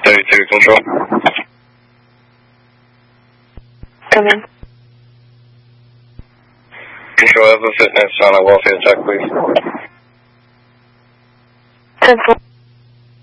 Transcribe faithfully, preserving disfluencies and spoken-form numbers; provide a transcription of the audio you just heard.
thirty-two, control. Come in. Control, Alpha Fitness on a welfare check, please. ten four.